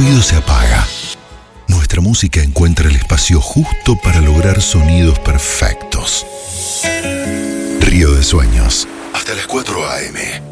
ruido se apaga. Nuestra música encuentra el espacio justo para lograr sonidos perfectos. Río de Sueños, hasta las 4 a.m.